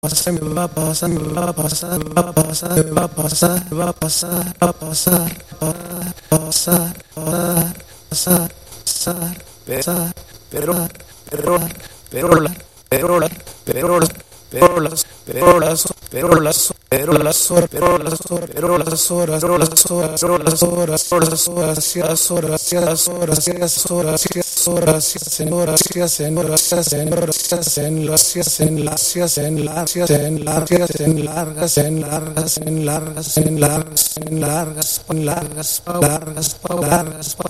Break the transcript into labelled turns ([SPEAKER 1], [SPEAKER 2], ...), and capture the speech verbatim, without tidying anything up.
[SPEAKER 1] pasar, me va a pasar, me va a pasar, me va a pasar, me va a pasar, me va a pasar, va a pasar, pasar, pasar, pasar, pasar, pesar, pero, pero, pero, pero, pero, pero las, pero las, pero las, pero las horas, pero las horas, pero las horas, pero las horas, pero las horas, pero las horas, las horas, las horas, las horas, las horas, se hacen horas, se hacen horas, se hacen horas, se hacen las, se hacen las, se hacen las, se hacen largas, se hacen largas, en largas, en largas, en largas, en largas, en largas, largas, largas,